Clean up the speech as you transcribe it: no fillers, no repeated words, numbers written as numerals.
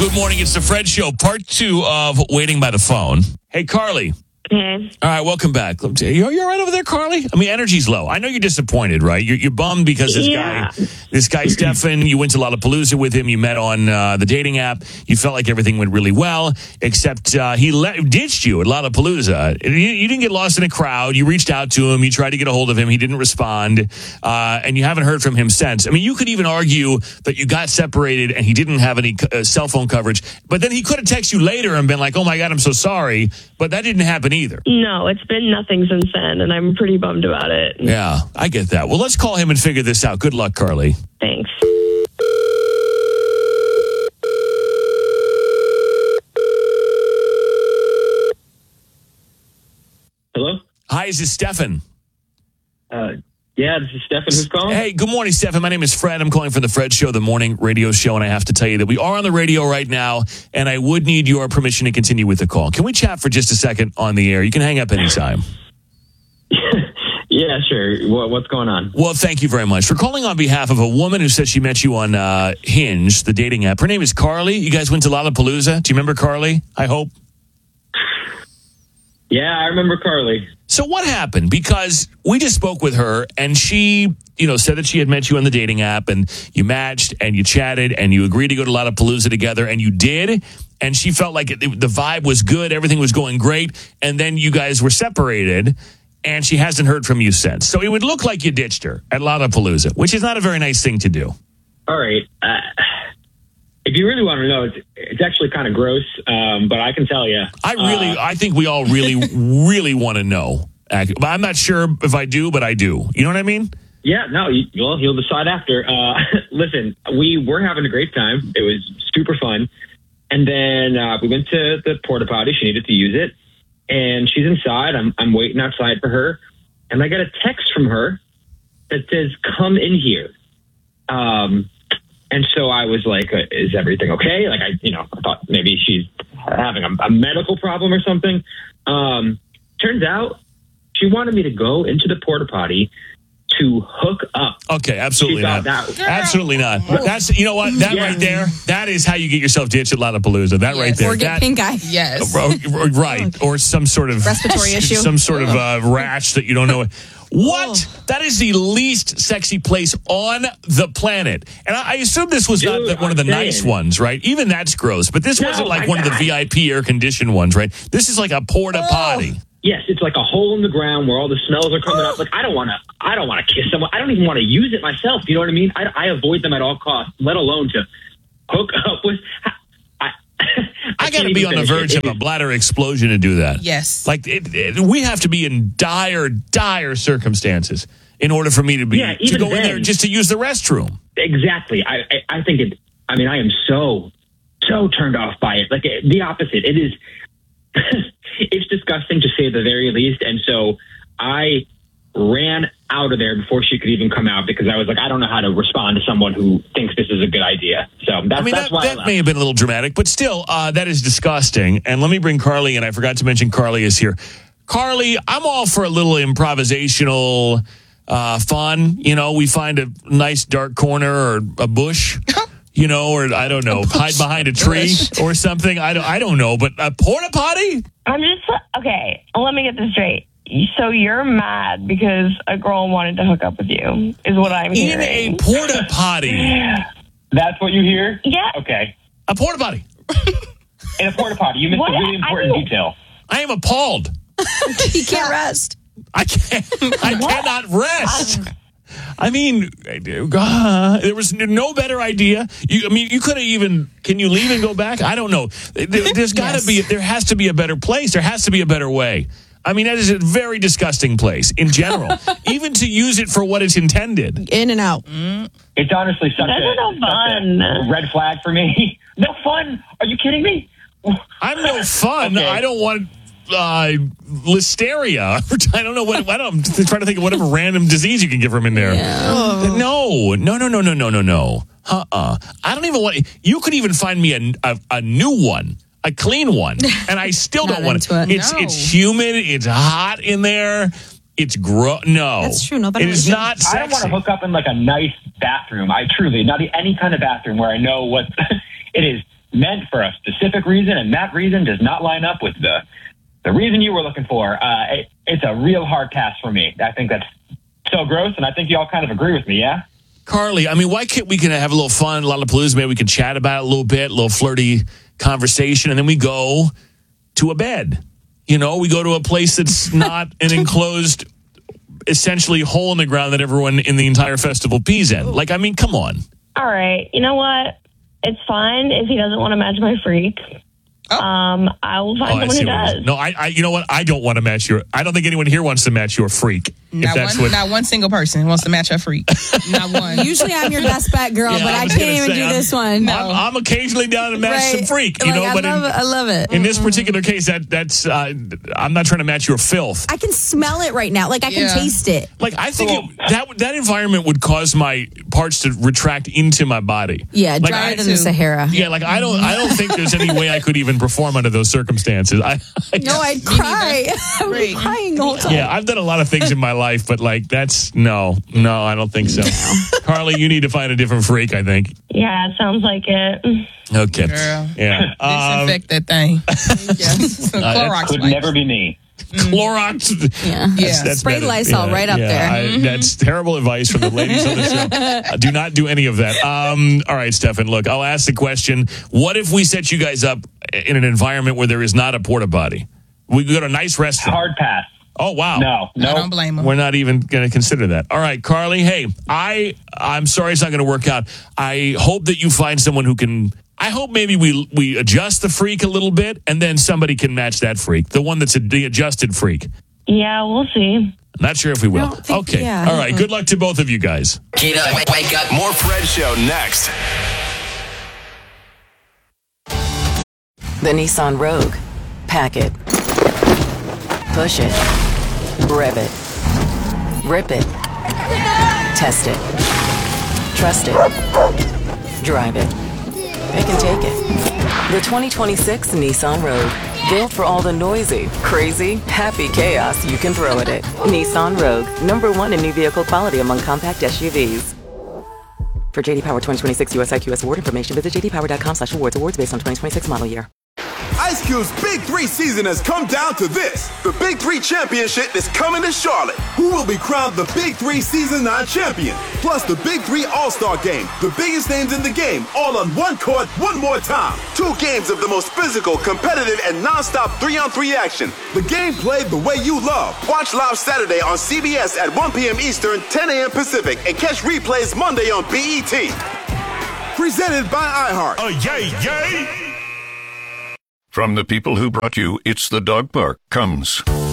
Good morning. It's the Fred Show, part 2 of Waiting by the Phone. Hey, Carly. Hey. All right, welcome back. You're all right over there, Carly? I mean, energy's low. I know you're disappointed, right? You're bummed because this guy, Stefan, you went to Lollapalooza with him. You met on the dating app. You felt like everything went really well, except he ditched you at Lollapalooza. You didn't get lost in a crowd. You reached out to him. You tried to get a hold of him. He didn't respond, and you haven't heard from him since. I mean, you could even argue that you got separated and he didn't have any cell phone coverage, but then he could have texted you later and been like, oh, my God, I'm so sorry, but that didn't happen either. No, it's been nothing since then, and I'm pretty bummed about it. Yeah, I get that. Well, let's call him and figure this out. Good luck, Carly. Thanks. Hello? Hi, is this Stefan? Yeah, this is Stefan. Who's calling? Hey, good morning, Stefan. My name is Fred. I'm calling from the Fred Show, the morning radio show, and I have to tell you that we are on the radio right now, and I would need your permission to continue with the call. Can we chat for just a second on the air? You can hang up anytime. Yeah, sure. What's going on? Well, thank you very much. We're calling on behalf of a woman who said she met you on Hinge, the dating app. Her name is Carly. You guys went to Lollapalooza. Do you remember Carly? I hope. Yeah, I remember Carly. So what happened? Because we just spoke with her, and she, said that she had met you on the dating app, and you matched, and you chatted, and you agreed to go to Lollapalooza together, and you did. And she felt like the vibe was good, everything was going great, and then you guys were separated, and she hasn't heard from you since. So it would look like you ditched her at Lollapalooza, which is not a very nice thing to do. All right. If you really want to know, it's actually kind of gross, but I can tell you. I think we all really, really want to know. I'm not sure if I do, but I do. You know what I mean? Yeah, no, you'll decide after. Listen, we were having a great time. It was super fun. And then we went to the porta potty. She needed to use it. And she's inside. I'm waiting outside for her. And I got a text from her that says, come in here. And so I was like, is everything okay? Like, I thought maybe she's having a medical problem or something. Turns out she wanted me to go into the porta potty to hook up. Okay, absolutely not. Absolutely not. That's, you know what? That right there, that is how you get yourself ditched at Lollapalooza. That right there. Or get pink eye. Yes. Right. Or some sort of respiratory issue. Some sort of rash that you don't know. What? That is the least sexy place on the planet. And I assume this was not one of the nice ones, right? Even that's gross. But this wasn't like one of the VIP air-conditioned ones, right? This is like a porta potty. Yes, it's like a hole in the ground where all the smells are coming up. Like, I don't want to kiss someone. I don't even want to use it myself. You know what I mean? I avoid them at all costs, let alone to hook up with. I got to be on the verge of a bladder explosion to do that. Yes. Like, we have to be in dire, dire circumstances in order for me to be to go in there just to use the restroom. Exactly. I think it. I mean, I am so turned off by it. Like, the opposite. It is. It's disgusting to say the very least. And so I ran out of there before she could even come out because I was like, I don't know how to respond to someone who thinks this is a good idea. So that's why that may have been a little dramatic, but still, that is disgusting. And let me bring Carly in. I forgot to mention Carly is here. Carly, I'm all for a little improvisational fun. We find a nice dark corner or a bush. Or I don't know, hide behind a tree or something. I don't know, but a porta potty? I'm just, okay, let me get this straight. So you're mad because a girl wanted to hook up with you, is what I'm hearing. In a porta potty. That's what you hear? Yeah. Okay. A porta potty. In a porta potty. You missed a really important detail. I am appalled. He can't rest. I cannot rest. I mean, there was no better idea. You could have even. Can you leave and go back? I don't know. There's got to be. There has to be a better place. There has to be a better way. I mean, that is a very disgusting place in general. Even to use it for what it's intended. In and out. It's honestly such a red flag for me. No fun. Are you kidding me? I'm no fun. Okay. I don't want listeria. I don't know what. I'm trying to think of whatever random disease you can give from in there. Yeah. No. I don't even want. You could even find me a new one, a clean one, and I still don't want it. It's humid. It's hot in there. It's gross. No, that's true. Nobody. It is not sexy. I don't want to hook up in like a nice bathroom. I truly not any kind of bathroom where I know what it is. meant for a specific reason, and that reason does not line up with the reason you were looking for. It's a real hard pass for me. I think that's so gross, and I think you all kind of agree with me, yeah? Carly, I mean, why can't we have a little fun, Lollapalooza? Maybe we can chat about it a little bit, a little flirty conversation, and then we go to a bed. You know, we go to a place that's not an enclosed, essentially hole in the ground that everyone in the entire festival pees in. Like, I mean, come on. All right. You know what? It's fine if he doesn't want to match my freak. I will find someone who does. No, I you know what? I don't want to match your. I don't think anyone here wants to match your freak. Not one single person wants to match her freak. Not one. Usually I'm your best bet, girl, but I can't even do this one. No. I'm occasionally down to match some freak. You know, I but love it. In this particular case, that's I'm not trying to match your filth. I can smell it right now. Like I can taste it. Like I think that environment would cause my parts to retract into my body. Yeah, like drier than the Sahara. Yeah, like I don't think there's any way I could even perform under those circumstances. I'd cry. I would be crying the whole time. Yeah, I've done a lot of things in my life, but like that's no, I don't think so. Carly, you need to find a different freak, I think. Yeah, it sounds like it. Okay. Girl. Yeah. Disinfect that thing. Yes. Clorox Could wipes. never be me. Clorox. Yeah. That's Spray better. Lysol right up there. That's terrible advice from the ladies on the show. Do not do any of that. All right, Stefan, look, I'll ask the question. What if we set you guys up in an environment where there is not a porta potty? We go to a nice restaurant. Hard pass. Oh, wow. No. I don't blame him. We're not even going to consider that. All right, Carly, hey, I'm sorry it's not going to work out. I hope that you find someone who can... I hope maybe we adjust the freak a little bit, and then somebody can match that freak, the one that's the adjusted freak. Yeah, we'll see. Not sure if we will. Okay. Yeah. All right. Good luck to both of you guys. Get up, wake up. More Fred Show next. The Nissan Rogue. Pack it. Push it. Rev it. Rip it. Test it. Trust it. Drive it. They can take it. The 2026 Nissan Rogue. Built for all the noisy, crazy, happy chaos you can throw at it. Nissan Rogue. #1 in new vehicle quality among compact SUVs. For JD Power 2026 US IQS award information, visit jdpower.com/awards. Awards based on 2026 model year. Ice Cube's Big 3 season has come down to this. The Big 3 Championship is coming to Charlotte. Who will be crowned the Big 3 Season 9 champion? Plus the Big 3 All-Star Game. The biggest names in the game, all on one court, one more time. 2 games of the most physical, competitive, and non-stop 3-on-3 action. The game played the way you love. Watch live Saturday on CBS at 1 p.m. Eastern, 10 a.m. Pacific, and catch replays Monday on BET. Presented by iHeart. From the people who brought you It's the Dog Park comes